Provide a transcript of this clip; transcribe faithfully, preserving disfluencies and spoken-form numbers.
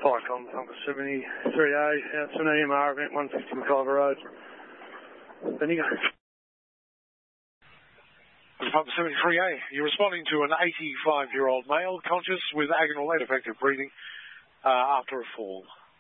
Fire com, Funker seventy-three A, out seven A M R, event one fifty McIver Road. Bendigo. Funker seventy-three A, you're responding to an eighty-five-year-old male conscious with agonal and effective breathing uh, after a fall.